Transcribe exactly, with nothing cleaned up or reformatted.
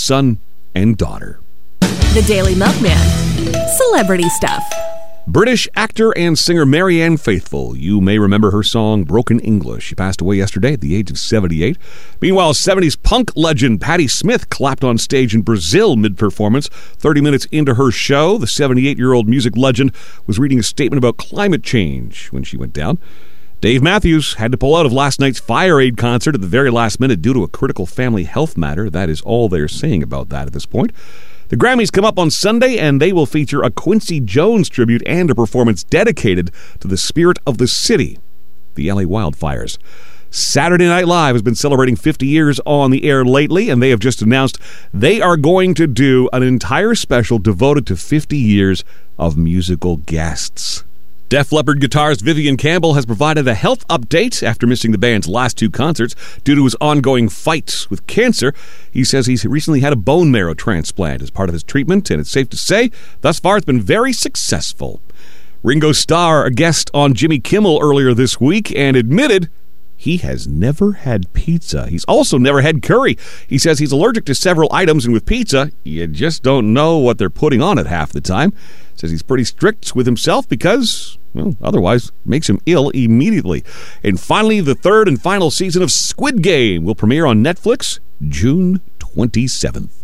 son and daughter. The Daily Milkman. Celebrity stuff. British actor and singer Marianne Faithfull. You may remember her song Broken English. She passed away yesterday at the age of seventy-eight. Meanwhile, seventies punk legend Patti Smith clapped on stage in Brazil mid-performance. thirty minutes into her show, the seventy-eight-year-old music legend was reading a statement about climate change when she went down. Dave Matthews had to pull out of last night's Fire Aid concert at the very last minute due to a critical family health matter. That is all they're saying about that at this point. The Grammys come up on Sunday, and they will feature a Quincy Jones tribute and a performance dedicated to the spirit of the city, the L A wildfires. Saturday Night Live has been celebrating fifty years on the air lately, and they have just announced they are going to do an entire special devoted to fifty years of musical guests. Def Leppard guitarist Vivian Campbell has provided a health update after missing the band's last two concerts due to his ongoing fight with cancer. He says he's recently had a bone marrow transplant as part of his treatment, and it's safe to say, thus far, it's been very successful. Ringo Starr, a guest on Jimmy Kimmel earlier this week, and admitted he has never had pizza. He's also never had curry. He says he's allergic to several items, and with pizza, you just don't know what they're putting on it half the time. Says he's pretty strict with himself because, well, otherwise makes him ill immediately. And finally, the third and final season of Squid Game will premiere on Netflix June twenty-seventh.